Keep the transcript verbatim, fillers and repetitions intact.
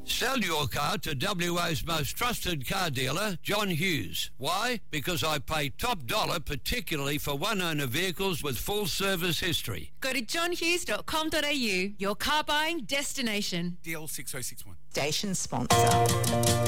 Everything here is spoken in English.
Sell your car to W A's most trusted car dealer, John Hughes. Why? Because I pay top dollar, particularly for one-owner vehicles with full service history. Go to john hughes dot com dot a u, your car buying destination. D L six oh six one. Station sponsor.